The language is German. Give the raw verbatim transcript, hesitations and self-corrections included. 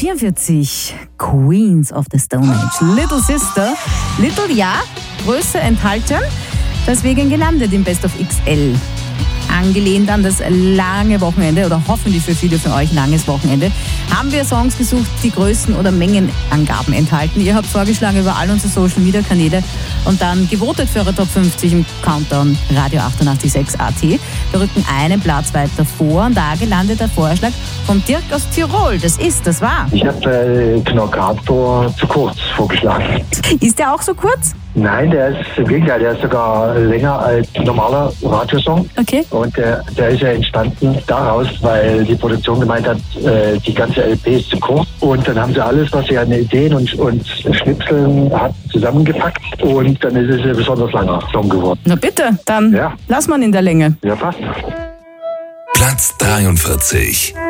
dreiundvierzig, Queens of the Stone Age, Little Sister. Little, ja, Größe enthalten, deswegen gelandet im Best of X L. Angelehnt an das lange Wochenende oder hoffentlich für viele von euch langes Wochenende, haben wir Songs gesucht, die Größen- oder Mengenangaben enthalten. Ihr habt vorgeschlagen über all unsere Social-Media-Kanäle und dann gewotet für eure Top fünfzig im Countdown Radio achtundachtzig Komma sechs A T. Wir rücken einen Platz weiter vor und da gelandet der Vorschlag von Dirk aus Tirol. Das ist, das war. Ich habe äh, Knorkator zu kurz vorgeschlagen. Ist der auch so kurz? Nein, der ist im Gegenteil, der ist sogar länger als ein normaler Radiosong. Okay. Und der, der ist ja entstanden daraus, weil die Produktion gemeint hat, äh, die ganze L P ist zu kurz. Und dann haben sie alles, was sie an Ideen und, und Schnipseln hat, zusammengepackt. Und dann ist es ein besonders langer Song geworden. Na bitte, dann ja. lass man in der Länge. Ja, passt. Platz dreiundvierzig.